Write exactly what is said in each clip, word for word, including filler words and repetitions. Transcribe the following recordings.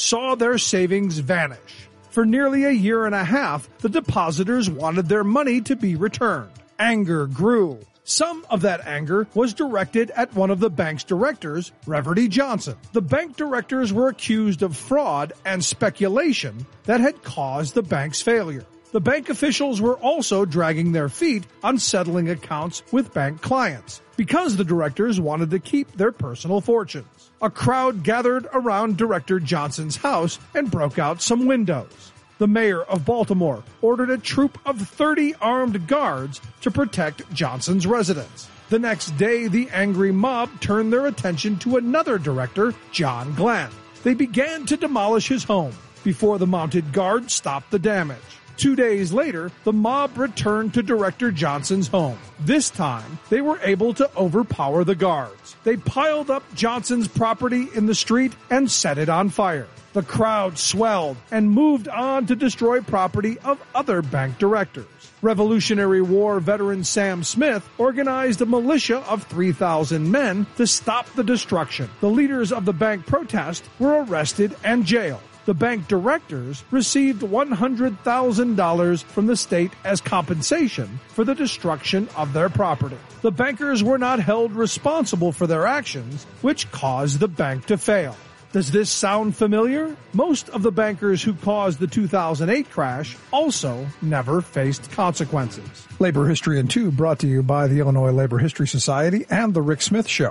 saw their savings vanish. For nearly a year and a half, the depositors wanted their money to be returned. Anger grew. Some of that anger was directed at one of the bank's directors, Reverdy Johnson. The bank directors were accused of fraud and speculation that had caused the bank's failure. The bank officials were also dragging their feet on settling accounts with bank clients because the directors wanted to keep their personal fortunes. A crowd gathered around Director Johnson's house and broke out some windows. The mayor of Baltimore ordered a troop of thirty armed guards to protect Johnson's residence. The next day, the angry mob turned their attention to another director, John Glenn. They began to demolish his home before the mounted guard stopped the damage. Two days later, the mob returned to Director Johnson's home. This time, they were able to overpower the guards. They piled up Johnson's property in the street and set it on fire. The crowd swelled and moved on to destroy property of other bank directors. Revolutionary War veteran Sam Smith organized a militia of three thousand men to stop the destruction. The leaders of the bank protest were arrested and jailed. The bank directors received one hundred thousand dollars from the state as compensation for the destruction of their property. The bankers were not held responsible for their actions, which caused the bank to fail. Does this sound familiar? Most of the bankers who caused the two thousand eight crash also never faced consequences. Labor History in Two brought to you by the Illinois Labor History Society and The Rick Smith Show.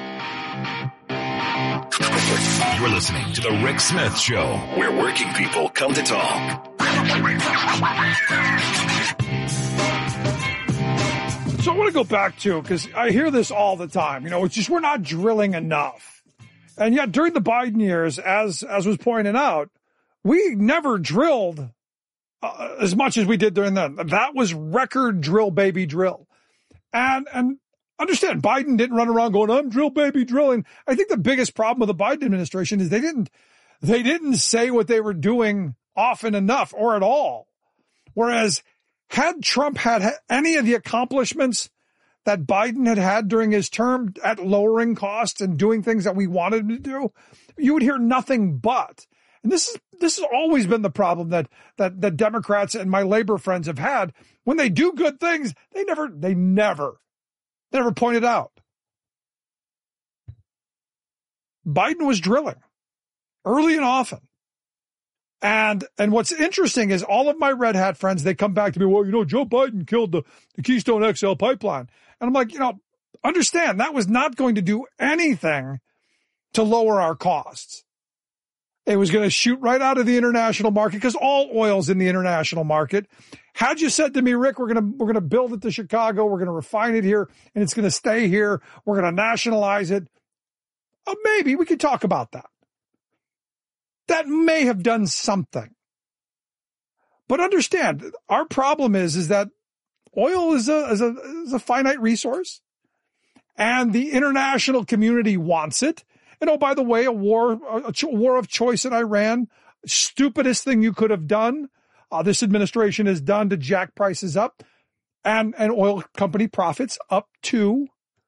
You're listening to The Rick Smith Show, where working people come to talk. So I want to go back to, because I hear this all the time, you know, it's just we're not drilling enough. And yet during the Biden years, as as was pointed out, we never drilled uh, as much as we did during that. That was record drill, baby, drill. And and understand, Biden didn't run around going, I'm drill, baby, drilling. I think the biggest problem with the Biden administration is they didn't they didn't say what they were doing often enough or at all. Whereas had Trump had any of the accomplishments that Biden had had during his term at lowering costs and doing things that we wanted him to do, you would hear nothing but. And this is this has always been the problem that that that Democrats and my labor friends have had. When they do good things, they never they never they never point it out. Biden was drilling early and often. And and what's interesting is all of my red hat friends, they come back to me, well, you know, Joe Biden killed the, the Keystone X L pipeline. And I'm like, you know, understand that was not going to do anything to lower our costs. It was going to shoot right out of the international market because all oil's in the international market. Had you said to me, Rick, we're going to, we're going to build it to Chicago. We're going to refine it here and it's going to stay here. We're going to nationalize it. Uh, maybe we could talk about that. That may have done something. But understand, our problem is, is that oil is a, is a, is a finite resource and the international community wants it. And oh, by the way, a war, a cho- war of choice in Iran, stupidest thing you could have done. Uh, this administration has done to jack prices up and, and oil company profits up too.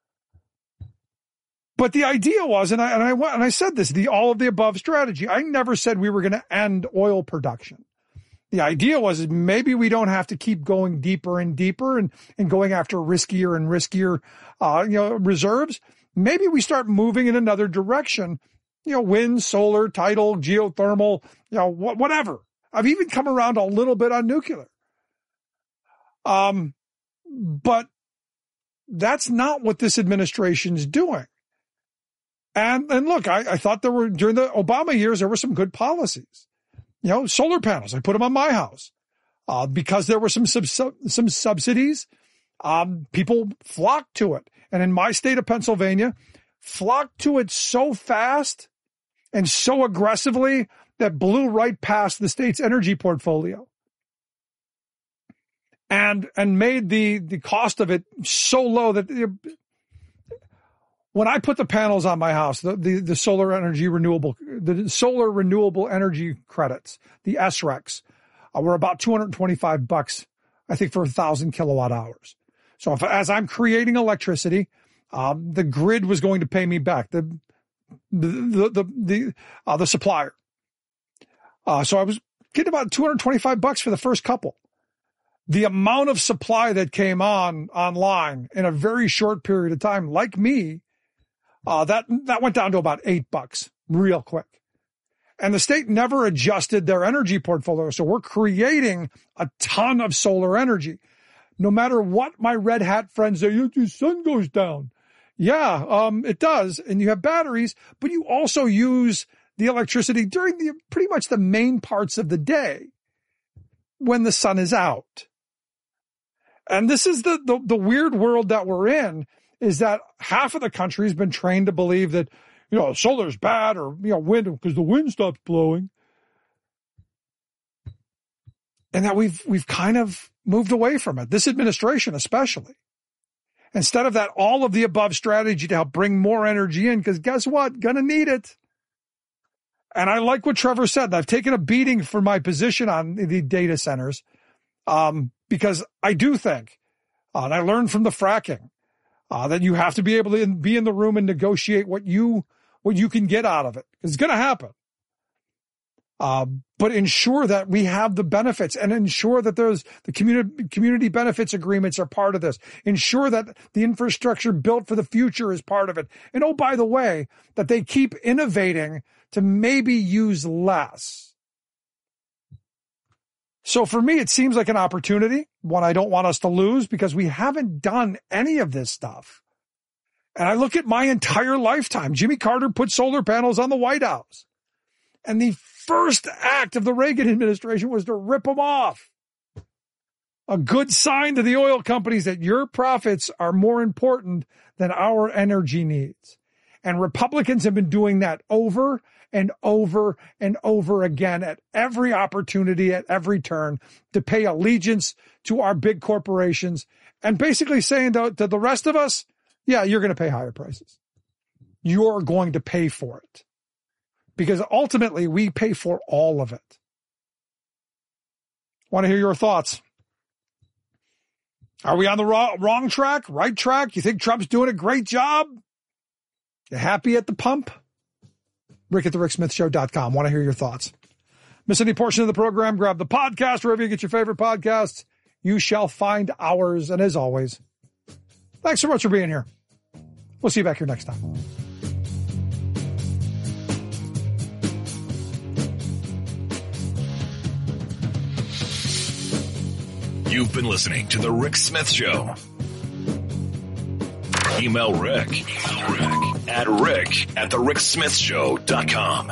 But the idea was, and I, and I, and I said this, the all of the above strategy. I never said we were going to end oil production. The idea was maybe we don't have to keep going deeper and deeper and, and going after riskier and riskier, uh, you know, reserves. Maybe we start moving in another direction, you know, wind, solar, tidal, geothermal, you know, wh- whatever. I've even come around a little bit on nuclear. Um, but that's not what this administration's doing. And, and look, I, I thought there were, during the Obama years, there were some good policies. You know, solar panels, I put them on my house. Uh, because there were some, sub, some subsidies, um, people flocked to it. And in my state of Pennsylvania, flocked to it so fast and so aggressively that blew right past the state's energy portfolio. And, and made the, the cost of it so low that it, when I put the panels on my house, the, the, the solar energy renewable, the solar renewable energy credits, the S R E Cs, uh, were about two hundred twenty-five bucks, I think, for a thousand kilowatt hours. So if, as I'm creating electricity, um, the grid was going to pay me back, the, the, the, the, the, uh, the supplier. Uh, so I was getting about two hundred twenty-five bucks for the first couple. The amount of supply that came on online in a very short period of time, like me, uh, that, that went down to about eight bucks real quick. And the state never adjusted their energy portfolio. So we're creating a ton of solar energy. No matter what my red hat friends say, the sun goes down. Yeah, um, it does. And you have batteries, but you also use the electricity during the pretty much the main parts of the day when the sun is out. And this is the, the, the weird world that we're in, is that half of the country has been trained to believe that, you know, solar's bad, or, you know, wind, because the wind stops blowing. And that we've, we've kind of moved away from it. This administration, especially. Instead of that all of the above strategy to help bring more energy in, because guess what? Gonna need it. And I like what Trevor said. I've taken a beating for my position on the data centers, um, because I do think, uh, and I learned from the fracking, uh, that you have to be able to be in the room and negotiate what you, what you can get out of it. It's going to happen. Uh, but ensure that we have the benefits, and ensure that there's the community, community benefits agreements are part of this. Ensure that the infrastructure built for the future is part of it. And oh, by the way, that they keep innovating to maybe use less. So for me, it seems like an opportunity, one I don't want us to lose, because we haven't done any of this stuff. And I look at my entire lifetime. Jimmy Carter put solar panels on the White House. And the first act of the Reagan administration was to rip them off. A good sign to the oil companies that your profits are more important than our energy needs. And Republicans have been doing that over and over and over again at every opportunity, at every turn, to pay allegiance to our big corporations, and basically saying to, to the rest of us, yeah, you're going to pay higher prices. You're going to pay for it. Because ultimately, we pay for all of it. Want to hear your thoughts? Are we on the wrong, wrong track, right track? You think Trump's doing a great job? You happy at the pump? Rick at the Rick Smith Show dot com. Want to hear your thoughts? Miss any portion of the program? Grab the podcast wherever you get your favorite podcasts. You shall find ours. And as always, thanks so much for being here. We'll see you back here next time. You've been listening to The Rick Smith Show. Email Rick, Rick at Rick at the Rick Smith Show dot com.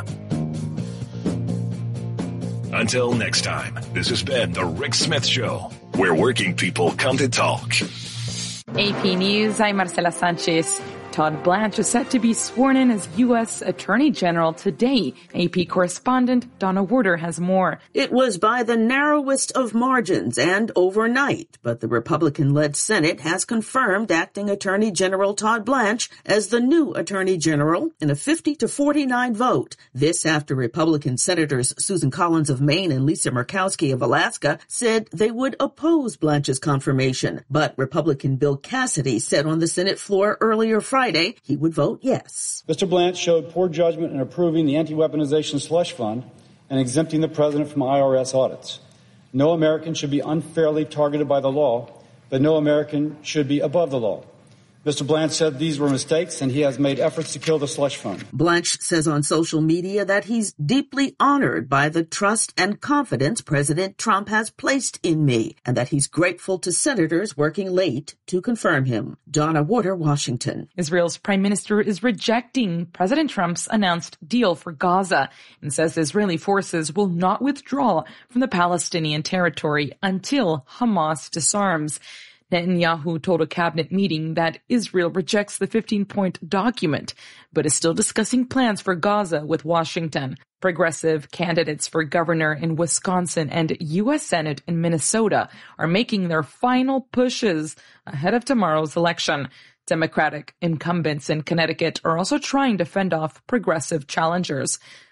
Until next time, this has been The Rick Smith Show, where working people come to talk. A P News, I'm Marcela Sanchez. Todd Blanche is set to be sworn in as U S Attorney General today. A P correspondent Donna Warder has more. It was by the narrowest of margins and overnight, but the Republican-led Senate has confirmed Acting Attorney General Todd Blanche as the new Attorney General in a fifty to forty-nine vote. This after Republican Senators Susan Collins of Maine and Lisa Murkowski of Alaska said they would oppose Blanche's confirmation, but Republican Bill Cassidy said on the Senate floor earlier Friday Friday, he would vote yes. Mister Blanche showed poor judgment in approving the anti-weaponization slush fund and exempting the president from I R S audits. No American should be unfairly targeted by the law, but no American should be above the law. Mister Blanche said these were mistakes, and he has made efforts to kill the slush fund. Blanche says on social media that he's deeply honored by the trust and confidence President Trump has placed in me, and that he's grateful to senators working late to confirm him. Donna Warder, Washington. Israel's prime minister is rejecting President Trump's announced deal for Gaza and says Israeli forces will not withdraw from the Palestinian territory until Hamas disarms. Netanyahu told a cabinet meeting that Israel rejects the fifteen-point document, but is still discussing plans for Gaza with Washington. Progressive candidates for governor in Wisconsin and U S Senate in Minnesota are making their final pushes ahead of tomorrow's election. Democratic incumbents in Connecticut are also trying to fend off progressive challengers.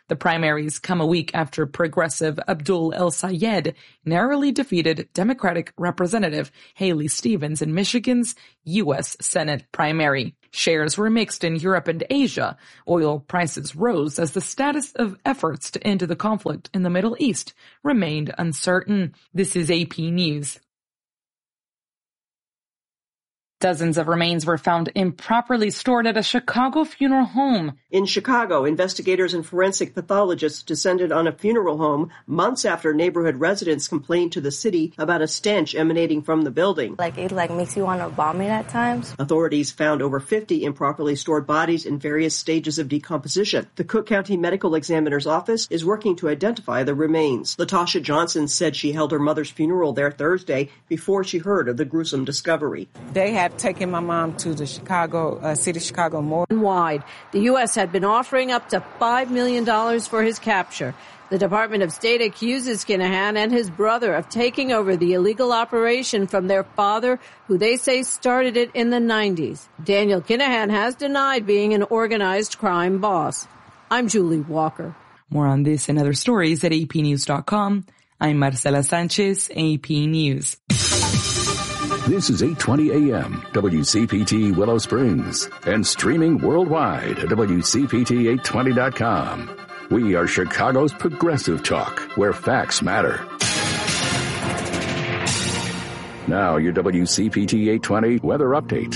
The primaries come a week after progressive Abdul El-Sayed narrowly defeated Democratic Representative Haley Stevens in Michigan's U S Senate primary. Shares were mixed in Europe and Asia. Oil prices rose as the status of efforts to end the conflict in the Middle East remained uncertain. This is A P News. Dozens of remains were found improperly stored at a Chicago funeral home. In Chicago, investigators and forensic pathologists descended on a funeral home months after neighborhood residents complained to the city about a stench emanating from the building. Like, it like makes you want to vomit at times. Authorities found over fifty improperly stored bodies in various stages of decomposition. The Cook County Medical Examiner's Office is working to identify the remains. Latasha Johnson said she held her mother's funeral there Thursday before she heard of the gruesome discovery. They had taken my mom to the Chicago, uh, city of Chicago morgue. Wide, the U S had been offering up to five million dollars for his capture. The Department of State accuses Kinahan and his brother of taking over the illegal operation from their father, who they say started it in the nineties. Daniel Kinahan has denied being an organized crime boss. I'm Julie Walker. More on this and other stories at A P news dot com. I'm Marcela Sanchez, A P News. This is eight twenty a.m. W C P T Willow Springs and streaming worldwide at W C P T eight twenty dot com. We are Chicago's progressive talk, where facts matter. Now your W C P T eight twenty weather update.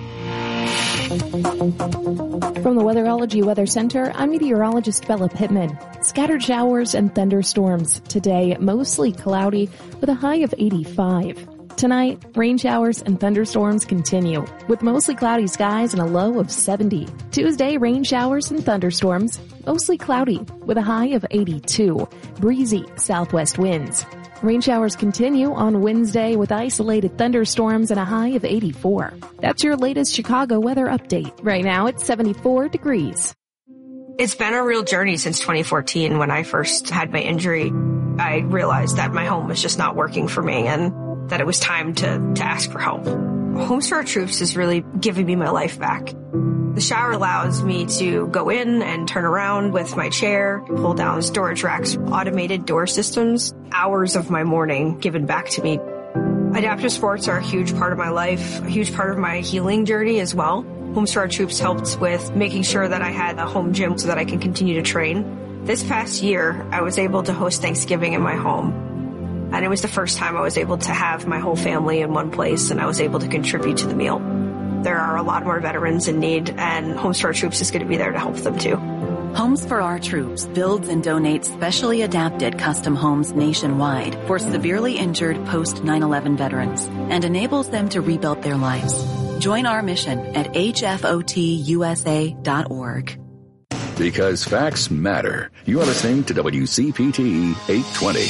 From the Weatherology Weather Center, I'm meteorologist Bella Pittman. Scattered showers and thunderstorms. Today, mostly cloudy with a high of eighty-five. Tonight, rain showers and thunderstorms continue, with mostly cloudy skies and a low of seventy. Tuesday, rain showers and thunderstorms, mostly cloudy, with a high of eighty-two. Breezy southwest winds. Rain showers continue on Wednesday with isolated thunderstorms and a high of eighty-four. That's your latest Chicago weather update. Right now, it's seventy-four degrees. It's been a real journey since twenty fourteen when I first had my injury. I realized that my home was just not working for me and that it was time to, to ask for help. Homes for Our Troops is really giving me my life back. The shower allows me to go in and turn around with my chair, pull down storage racks, automated door systems, hours of my morning given back to me. Adaptive sports are a huge part of my life, a huge part of my healing journey as well. Homes for Our Troops helped with making sure that I had a home gym so that I can continue to train. This past year, I was able to host Thanksgiving in my home. And it was the first time I was able to have my whole family in one place, and I was able to contribute to the meal. There are a lot more veterans in need, and Homes for Our Troops is going to be there to help them too. Homes for Our Troops builds and donates specially adapted custom homes nationwide for severely injured post nine eleven veterans and enables them to rebuild their lives. Join our mission at H F O T U S A dot org. Because facts matter. You are listening to W C P T eight twenty.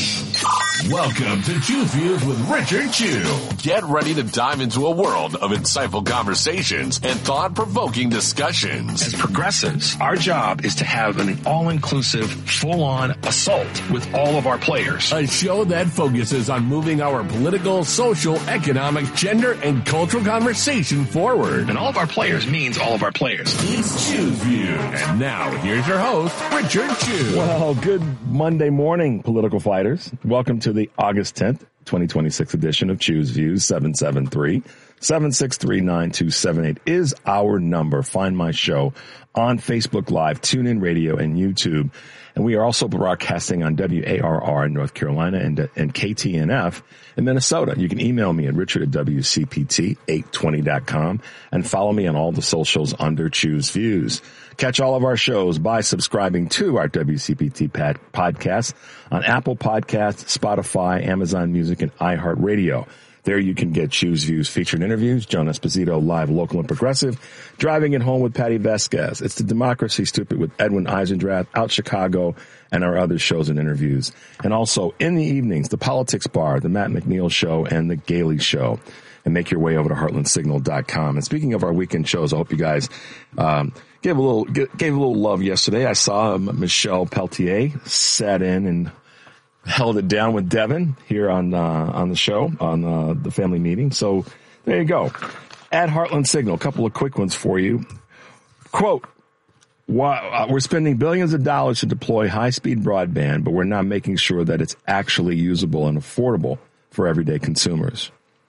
Welcome to Choose Views with Richard Chew. Get ready to dive into a world of insightful conversations and thought-provoking discussions. As progressives, our job is to have an all-inclusive, full-on assault with all of our players. A show that focuses on moving our political, social, economic, gender, and cultural conversation forward. And all of our players means all of our players. It's Choose Views. And now, here's your host, Richard Chew. Well, good Monday morning, political fighters. Welcome to the August tenth, twenty twenty-six edition of Choose Views. Seven seven three, seven six three, nine two seven eight is our number. Find my show on Facebook Live, TuneIn Radio, and YouTube. And we are also broadcasting on W A R R in North Carolina and, and K T N F in Minnesota. You can email me at richard at W C P T eight twenty dot com and follow me on all the socials under Choose Views. Catch all of our shows by subscribing to our W C P T pad, podcast on Apple Podcasts, Spotify, Amazon Music, and iHeartRadio. There you can get Choose Views featured interviews, Joan Esposito, live, local, and progressive, Driving It Home with Patty Vasquez. It's the Democracy Stupid with Edwin Eisendrath, Out Chicago, and our other shows and interviews. And also in the evenings, the Politics Bar, the Matt McNeil Show, and the Gailey Show. And make your way over to heartland signal dot com. And speaking of our weekend shows, I hope you guys um gave a little gave a little love yesterday. I saw um, Michelle Peltier sat in and held it down with Devin here on uh, on the show, on uh, the family meeting. So there you go. At Heartland Signal, a couple of quick ones for you. Quote, Why, uh, we're spending billions of dollars to deploy high-speed broadband, but we're not making sure that it's actually usable and affordable for everyday consumers.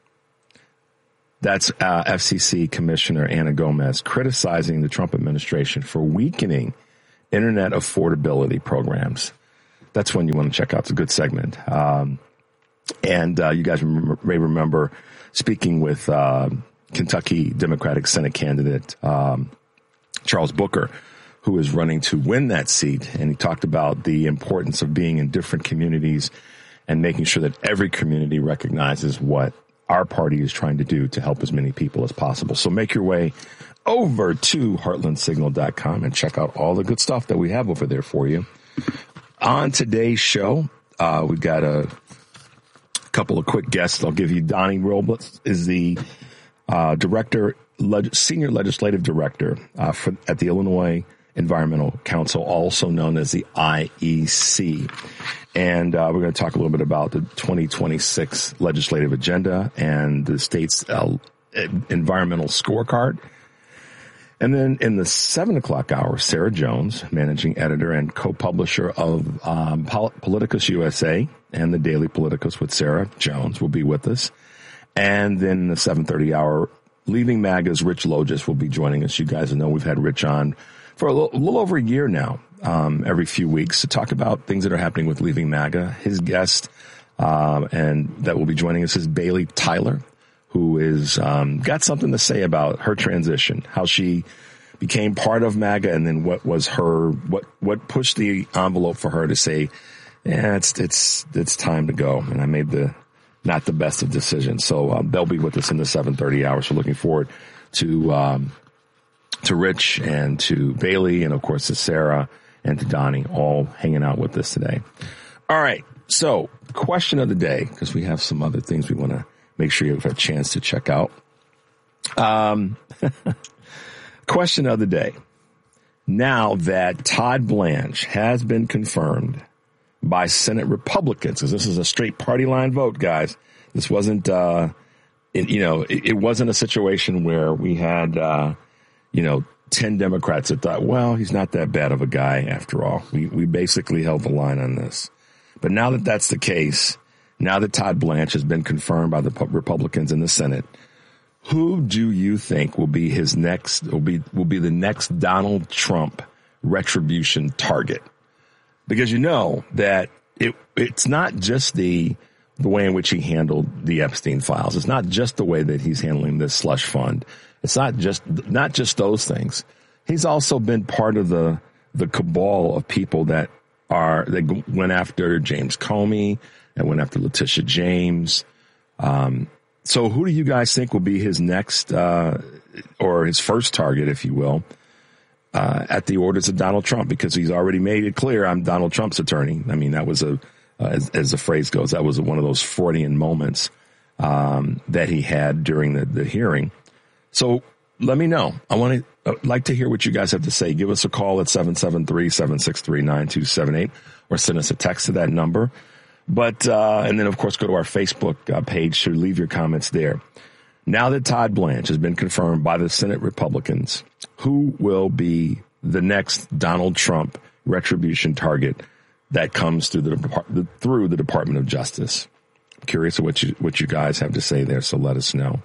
That's uh, F C C Commissioner Anna Gomez criticizing the Trump administration for weakening internet affordability programs. That's one you want to check out. It's a good segment. Um, and uh, you guys remember, may remember speaking with uh, Kentucky Democratic Senate candidate um, Charles Booker, who is running to win that seat. And he talked about the importance of being in different communities and making sure that every community recognizes what our party is trying to do to help as many people as possible. So make your way over to heartland signal dot com and check out all the good stuff that we have over there for you. On today's show, uh, we've got a couple of quick guests. I'll give you Donnie Robles is the uh, director, leg- senior legislative director uh, for, at the Illinois Environmental Council, also known as the I E C. And uh, we're going to talk a little bit about the twenty twenty-six legislative agenda and the state's uh, environmental scorecard. And then in the seven o'clock hour, Sarah Jones, managing editor and co-publisher of um, Pol- Politicus U S A and the Daily Politicus with Sarah Jones, will be with us. And then in the seven thirty hour, Leaving MAGA's Rich Logis will be joining us. You guys know we've had Rich on for a little, a little over a year now, um, every few weeks to talk about things that are happening with Leaving MAGA. His guest, um, and that will be joining us is Bailey Tyler, who is, um, got something to say about her transition, how she became part of MAGA, and then what was her, what, what pushed the envelope for her to say, yeah, it's, it's, it's time to go. And I made the, not the best of decisions. So, um, they'll be with us in the seven thirty hours. So looking forward to, um, to Rich and to Bailey and, of course, to Sarah and to Donnie, all hanging out with us today. All right. So question of the day, because we have some other things we want to make sure you have a chance to check out. Um, question of the day. Now that Todd Blanche has been confirmed by Senate Republicans, because this is a straight party line vote, guys. This wasn't, uh, it, you know, it, it wasn't a situation where we had, uh, you know, ten Democrats that thought, well, he's not that bad of a guy after all. We we basically held the line on this. But now that that's the case, now that Todd Blanche has been confirmed by the Republicans in the Senate, who do you think will be his next, will be, will be the next Donald Trump retribution target? Because you know that it, it's not just the, the way in which he handled the Epstein files. It's not just the way that he's handling this slush fund. It's not just, not just those things. He's also been part of the, the cabal of people that are, that went after James Comey, that went after Letitia James. Um, so who do you guys think will be his next, uh, or his first target, if you will, uh, at the orders of Donald Trump? Because he's already made it clear, I'm Donald Trump's attorney. I mean, that was a, uh, as, as the phrase goes, that was one of those Freudian moments, um, that he had during the, the hearing. So let me know. I want to uh, like to hear what you guys have to say. Give us a call at seven seven three, seven six three, nine two seven eight or send us a text to that number. But, uh, and then of course, go to our Facebook uh, page to leave your comments there. Now that Todd Blanche has been confirmed by the Senate Republicans, who will be the next Donald Trump retribution target that comes through the, through the Department of Justice? I'm curious what you, what you guys have to say there. So let us know.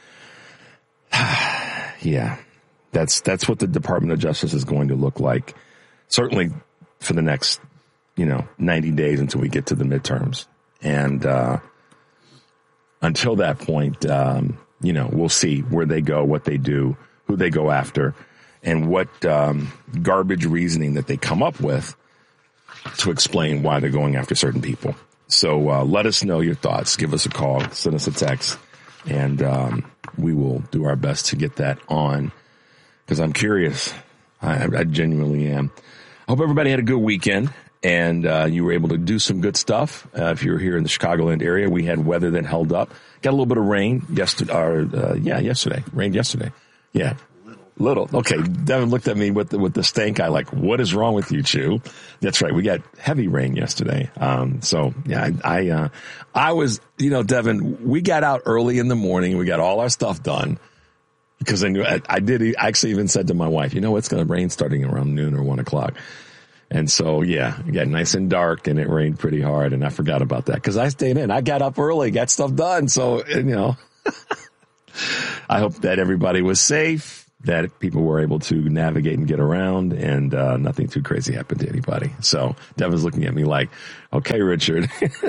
Yeah, that's, that's what the Department of Justice is going to look like. Certainly for the next, you know, ninety days until we get to the midterms. And, uh, until that point, um, you know, we'll see where they go, what they do, who they go after, and what, um, garbage reasoning that they come up with to explain why they're going after certain people. So, uh, let us know your thoughts. Give us a call, send us a text, and, um, we will do our best to get that on, because I'm curious. I, I genuinely am. I hope everybody had a good weekend and uh, you were able to do some good stuff. Uh, if you're here in the Chicagoland area, we had weather that held up. Got a little bit of rain yesterday. Or, uh, yeah, yesterday. Rained yesterday. Yeah. Little. Okay. Devin looked at me with the, with the stank eye like, what is wrong with you, Chew? That's right. We got heavy rain yesterday. Um, so yeah, I, I, uh, I was, you know, Devin, we got out early in the morning. We got all our stuff done. because I knew I, I did. I actually even said to my wife, you know, it's going to rain starting around noon or one o'clock. And so, yeah, it got nice and dark and it rained pretty hard. And I forgot about that because I stayed in. I got up early, got stuff done. So, you know, I hope that everybody was safe, that people were able to navigate and get around, and uh, nothing too crazy happened to anybody. So Devin's looking at me like, okay, Richard.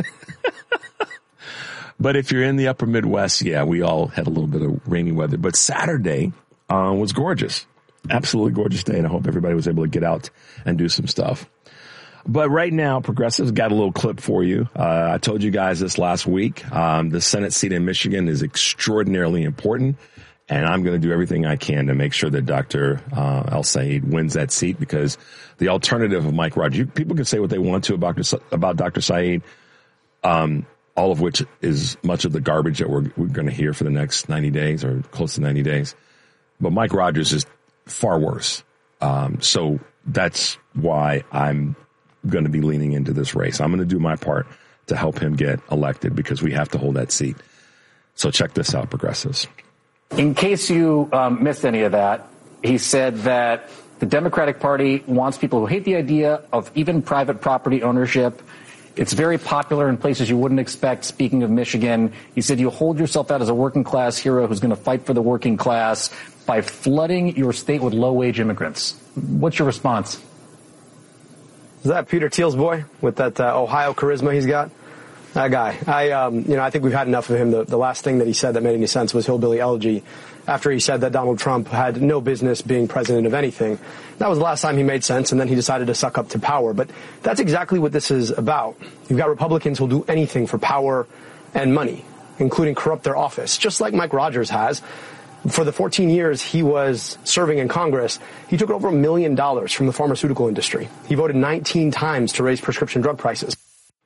But if you're in the upper Midwest, yeah, we all had a little bit of rainy weather. But Saturday uh, was gorgeous. Absolutely gorgeous day, and I hope everybody was able to get out and do some stuff. But right now, Progressive's got a little clip for you. Uh, I told you guys this last week. Um, the Senate seat in Michigan is extraordinarily important, and I'm going to do everything I can to make sure that Doctor Uh, El-Sayed wins that seat, because the alternative of Mike Rogers, you, people can say what they want to about, about Doctor Saeed, um, all of which is much of the garbage that we're, we're going to hear for the next ninety days or close to ninety days. But Mike Rogers is far worse. Um, so that's why I'm going to be leaning into this race. I'm going to do my part to help him get elected, because we have to hold that seat. So check this out, Progressives. In case you um, missed any of that, he said that the Democratic Party wants people who hate the idea of even private property ownership. It's very popular in places you wouldn't expect. Speaking of Michigan, he said you hold yourself out as a working class hero who's going to fight for the working class by flooding your state with low-wage immigrants. What's your response? Is that Peter Thiel's boy with that uh, Ohio charisma he's got? That guy. I, um, you know, I think we've had enough of him. The, the last thing that he said that made any sense was hillbilly elegy, after he said that Donald Trump had no business being president of anything. That was the last time he made sense, and then he decided to suck up to power. But that's exactly what this is about. You've got Republicans who'll do anything for power and money, including corrupt their office, just like Mike Rogers has. For the fourteen years he was serving in Congress, he took over a million dollars from the pharmaceutical industry. He voted nineteen times to raise prescription drug prices.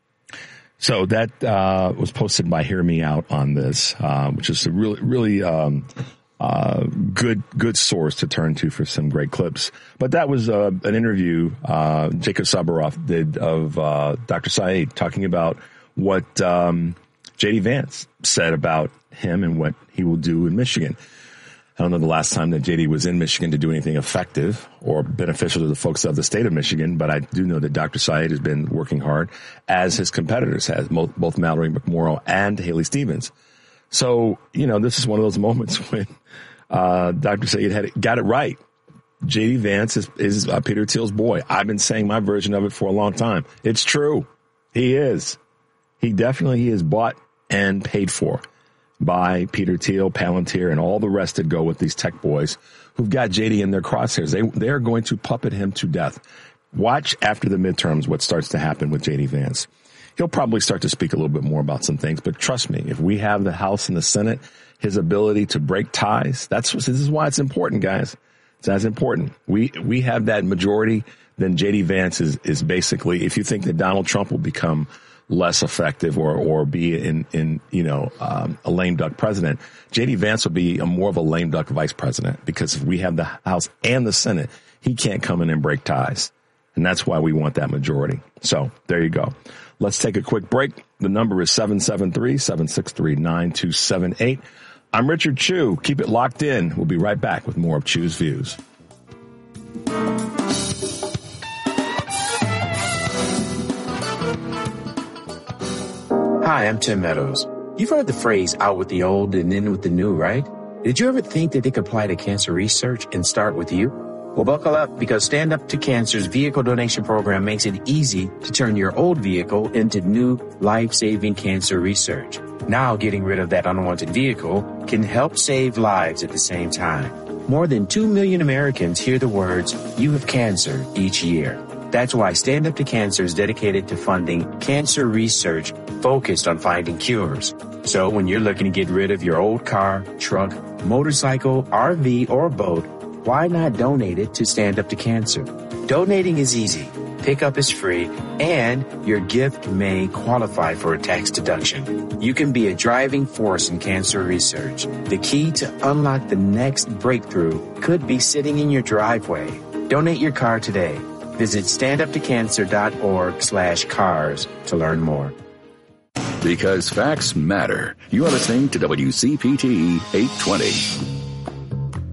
So that uh, was posted by Hear Me Out on this, uh, which is a really, really um, uh, good, good source to turn to for some great clips. But that was uh, an interview uh, Jacob Sabaroff did of uh, Doctor Saeed, talking about what um, J D Vance said about him and what he will do in Michigan. I don't know the last time that J D was in Michigan to do anything effective or beneficial to the folks of the state of Michigan, but I do know that Doctor Saeed has been working hard, as his competitors has, both Mallory McMorrow and Haley Stevens. So, you know, this is one of those moments when uh, Doctor Saeed had it, got it right. J D Vance is, is uh, Peter Thiel's boy. I've been saying my version of it for a long time. It's true. He is. He definitely he is bought and paid for by Peter Thiel, Palantir, and all the rest that go with these tech boys who've got J D in their crosshairs. They, they're going to puppet him to death. Watch after the midterms what starts to happen with J D Vance. He'll probably start to speak a little bit more about some things, but trust me, if we have the House and the Senate, his ability to break ties, that's this is why it's important, guys. It's as important. We we have that majority, then J D Vance is, is basically, if you think that Donald Trump will become less effective or, or be in, in, you know, um, a lame duck president, J D Vance will be a more of a lame duck vice president, because if we have the House and the Senate, he can't come in and break ties. And that's why we want that majority. So there you go. Let's take a quick break. The number is seven seven three, seven six three, nine two seven eight. I'm Richard Chew. Keep it locked in. We'll be right back with more of Chew's Views. Hi, I'm Tim Meadows. You've heard the phrase out with the old and in with the new, right? Did you ever think that they could apply to cancer research and start with you? Well, buckle up, because Stand Up to Cancer's vehicle donation program makes it easy to turn your old vehicle into new life-saving cancer research. Now, getting rid of that unwanted vehicle can help save lives at the same time. More than two million Americans hear the words, "You have cancer," each year. That's why Stand Up to Cancer is dedicated to funding cancer research focused on finding cures. So when you're looking to get rid of your old car, truck, motorcycle, R V, or boat, why not donate it to Stand Up to Cancer? Donating is easy, pickup is free, and your gift may qualify for a tax deduction. You can be a driving force in cancer research. The key to unlock the next breakthrough could be sitting in your driveway. Donate your car today. Visit standuptocancer.org slash cars to learn more. Because facts matter. You are listening to W C P T eight twenty.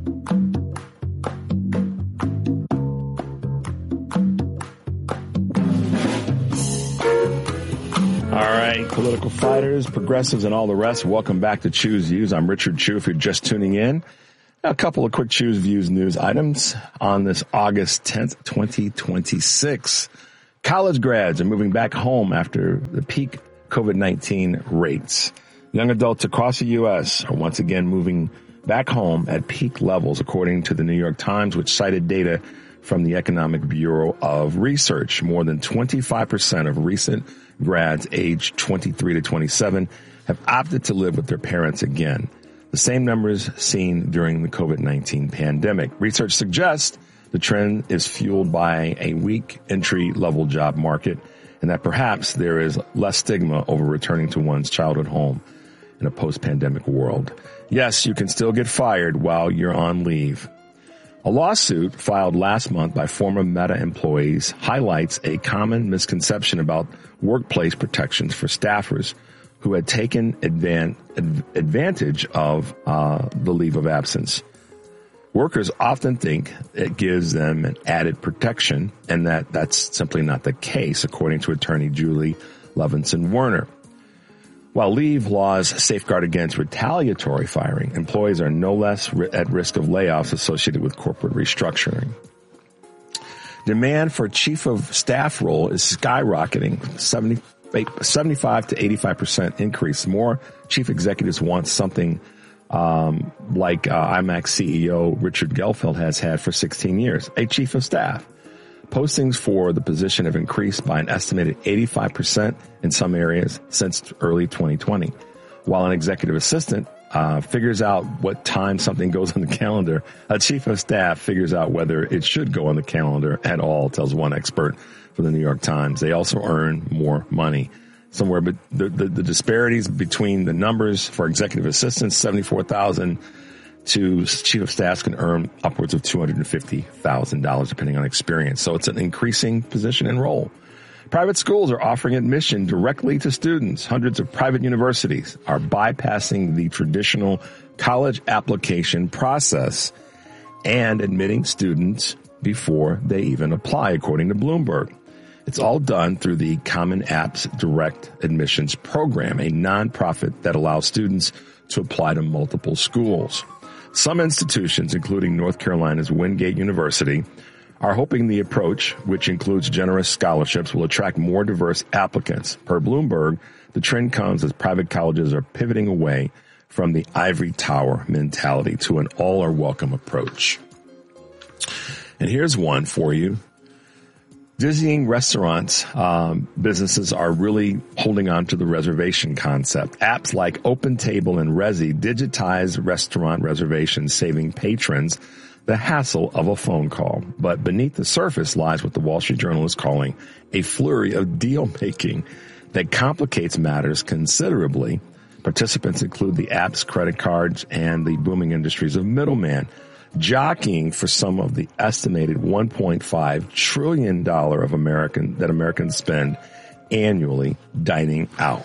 right, political fighters, progressives, and all the rest. Welcome back to Choose Views. I'm Richard Chu. If you're just tuning in, a couple of quick Choose Views news items on this August tenth, twenty twenty-six. College grads are moving back home after the peak COVID nineteen rates. Young adults across the U S are once again moving back home at peak levels, according to the New York Times, which cited data from the Economic Bureau of Research. More than twenty-five percent of recent grads aged twenty-three to twenty-seven have opted to live with their parents again. The same numbers seen during the COVID nineteen pandemic. Research suggests the trend is fueled by a weak entry-level job market and that perhaps there is less stigma over returning to one's childhood home in a post-pandemic world. Yes, you can still get fired while you're on leave. A lawsuit filed last month by former Meta employees highlights a common misconception about workplace protections for staffers who had taken advan- advantage of uh, the leave of absence. Workers often think it gives them an added protection, and that that's simply not the case, according to attorney Julie Levinson Werner. While leave laws safeguard against retaliatory firing, employees are no less ri- at risk of layoffs associated with corporate restructuring. Demand for chief of staff role is skyrocketing, seventy, seventy-five to eighty-five percent increase. More chief executives want something um, like uh, IMAX C E O Richard Gelfeld has had for sixteen years, a chief of staff. Postings for the position have increased by an estimated eighty-five percent in some areas since early twenty twenty. While an executive assistant uh, figures out what time something goes on the calendar, a chief of staff figures out whether it should go on the calendar at all, tells one expert for the New York Times. They also earn more money. Somewhere, but the, the, the disparities between the numbers for executive assistants, seventy-four thousand dollars, to chief of staff can earn upwards of two hundred fifty thousand dollars, depending on experience. So it's an increasing position and role. Private schools are offering admission directly to students. Hundreds of private universities are bypassing the traditional college application process and admitting students before they even apply, according to Bloomberg. It's all done through the Common App's Direct Admissions Program, a nonprofit that allows students to apply to multiple schools. Some institutions, including North Carolina's Wingate University, are hoping the approach, which includes generous scholarships, will attract more diverse applicants. Per Bloomberg, the trend comes as private colleges are pivoting away from the ivory tower mentality to an all-are-welcome approach. And here's one for you. Dizzying restaurants, um, businesses are really holding on to the reservation concept. Apps like OpenTable and Resy digitize restaurant reservations, saving patrons the hassle of a phone call. But beneath the surface lies what the Wall Street Journal is calling a flurry of deal-making that complicates matters considerably. Participants include the app's credit cards and the booming industries of middleman, jockeying for some of the estimated one point five trillion dollars of American that Americans spend annually dining out.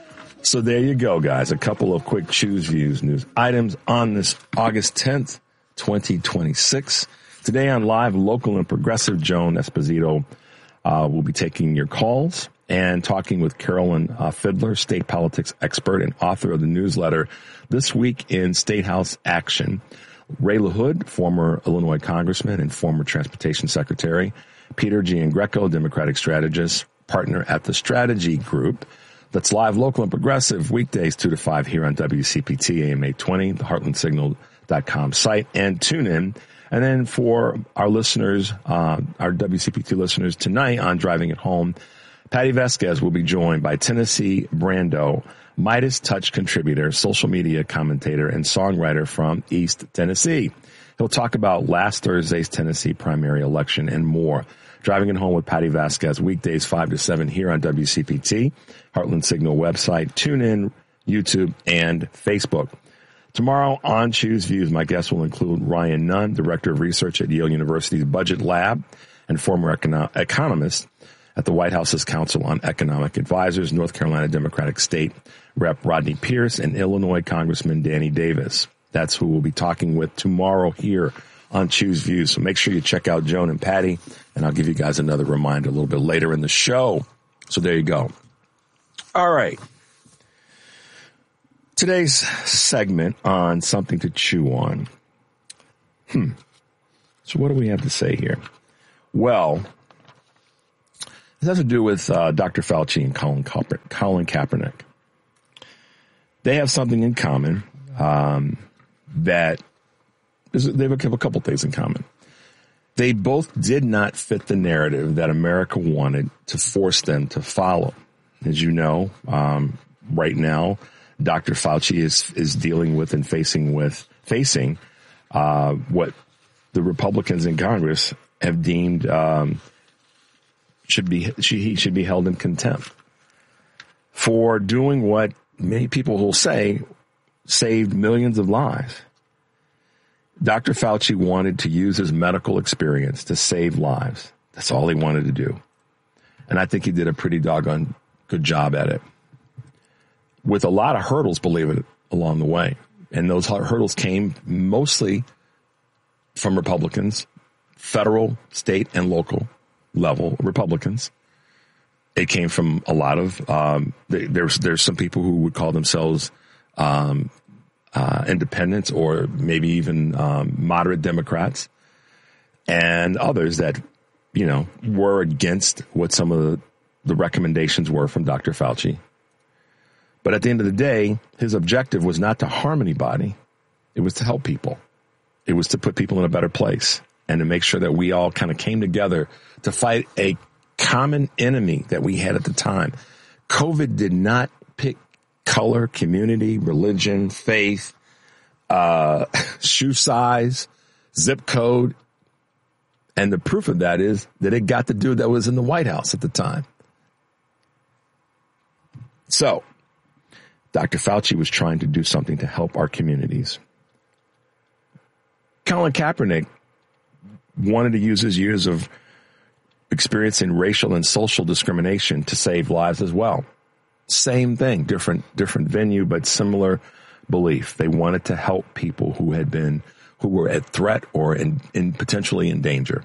So there you go, guys. A couple of quick Choose Views news items on this August tenth, twenty twenty-six. Today on Live, local and progressive, Joan Esposito uh, will be taking your calls and talking with Carolyn uh, Fiddler, state politics expert and author of the newsletter This Week in State House Action. Ray LaHood, former Illinois congressman and former transportation secretary. Peter Giangreco, Democratic strategist, partner at the Strategy Group. That's Live, local and progressive, weekdays two to five here on W C P T A M eight twenty, the heartland signal dot com site, and tune in. And then for our listeners, uh, our W C P T listeners tonight on Driving It Home, Patty Vasquez will be joined by Tennessee Brando, Midas Touch contributor, social media commentator, and songwriter from East Tennessee. He'll talk about last Thursday's Tennessee primary election and more. Driving It Home with Patty Vasquez, weekdays five to seven here on W C P T, Heartland Signal website, TuneIn, YouTube, and Facebook. Tomorrow on Choose Views, my guests will include Ryan Nunn, Director of Research at Yale University's Budget Lab and former econo- economist at the White House's Council on Economic Advisors, North Carolina Democratic State Rep Rodney Pierce, and Illinois Congressman Danny Davis. That's who we'll be talking with tomorrow here on Choose Views. So make sure you check out Joan and Patty, and I'll give you guys another reminder a little bit later in the show. So there you go. All right. Today's segment on something to chew on. Hmm. So what do we have to say here? Well, it has to do with uh, Doctor Fauci and Colin, Ka- Colin Kaepernick. They have something in common um, that they have a couple things in common. They both did not fit the narrative that America wanted to force them to follow. As you know, um, right now, Doctor Fauci is is dealing with and facing with facing uh, what the Republicans in Congress have deemed um, should be he should be held in contempt for doing what many people will say saved millions of lives. Doctor Fauci wanted to use his medical experience to save lives. That's all he wanted to do. And I think he did a pretty doggone good job at it. With a lot of hurdles, believe it, along the way. And those hurdles came mostly from Republicans, federal, state, and local level Republicans. It came from a lot of, um, there's, there's some people who would call themselves um, uh, independents or maybe even um, moderate Democrats, and others that, you know, were against what some of the, the recommendations were from Doctor Fauci. But at the end of the day, his objective was not to harm anybody. It was to help people. It was to put people in a better place and to make sure that we all kind of came together to fight a common enemy that we had at the time. COVID did not pick color, community, religion, faith, uh, shoe size, zip code. And the proof of that is that it got the dude that was in the White House at the time. So Doctor Fauci was trying to do something to help our communities. Colin Kaepernick wanted to use his years of experiencing racial and social discrimination to save lives as well. Same thing, different, different venue, but similar belief. They wanted to help people who had been, who were at threat or in, in potentially in danger.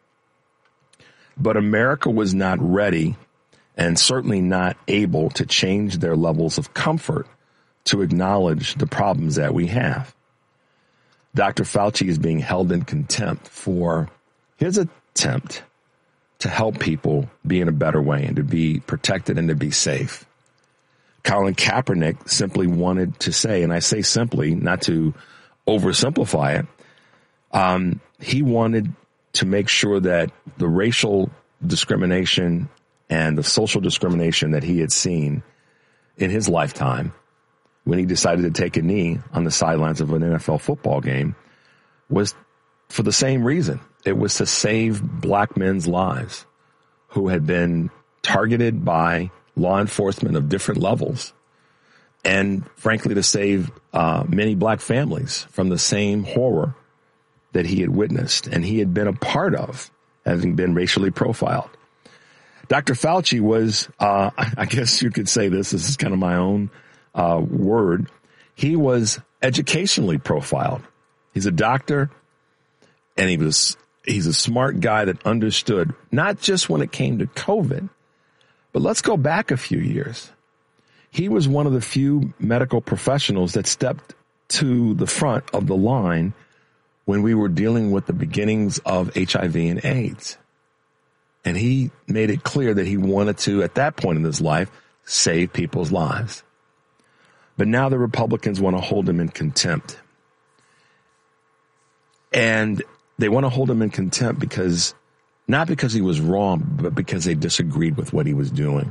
But America was not ready and certainly not able to change their levels of comfort to acknowledge the problems that we have. Doctor Fauci is being held in contempt for his attempt to help people be in a better way and to be protected and to be safe. Colin Kaepernick simply wanted to say, and I say simply, not to oversimplify it, um, he wanted to make sure that the racial discrimination and the social discrimination that he had seen in his lifetime when he decided to take a knee on the sidelines of an N F L football game was for the same reason. It was to save black men's lives who had been targeted by law enforcement of different levels, and frankly to save uh, many black families from the same horror that he had witnessed and he had been a part of, having been racially profiled. Doctor Fauci was, uh, I guess you could say this, this is kind of my own uh, word, he was educationally profiled. He's a doctor, and he was he's a smart guy that understood, not just when it came to COVID, but let's go back a few years. He was one of the few medical professionals that stepped to the front of the line when we were dealing with the beginnings of H I V and AIDS. And he made it clear that he wanted to, at that point in his life, save people's lives. But now the Republicans want to hold him in contempt. And they want to hold him in contempt because, not because he was wrong, but because they disagreed with what he was doing.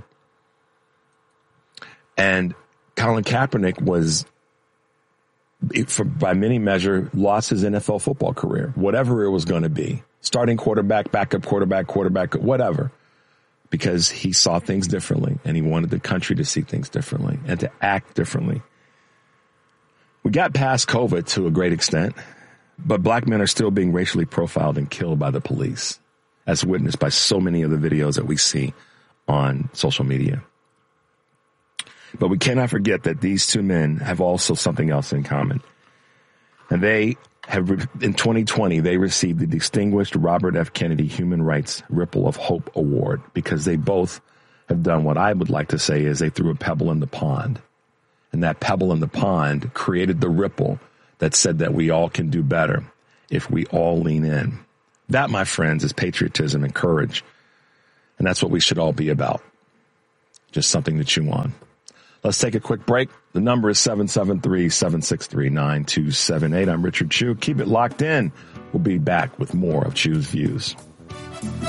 And Colin Kaepernick was, for, by many measure, lost his N F L football career, whatever it was going to be. Starting quarterback, backup quarterback, quarterback, whatever, because he saw things differently and he wanted the country to see things differently and to act differently. We got past COVID to a great extent, but black men are still being racially profiled and killed by the police, as witnessed by so many of the videos that we see on social media. But we cannot forget that these two men have also something else in common. And they have, in twenty twenty, they received the Distinguished Robert F. Kennedy Human Rights Ripple of Hope Award because they both have done what I would like to say is they threw a pebble in the pond. And that pebble in the pond created the ripple that said that we all can do better if we all lean in. That, my friends, is patriotism and courage. And that's what we should all be about. Just something to chew on. Let's take a quick break. The number is seven seven three, seven six three, nine two seven eight. I'm Richard Chew. Keep it locked in. We'll be back with more of Chew's Views.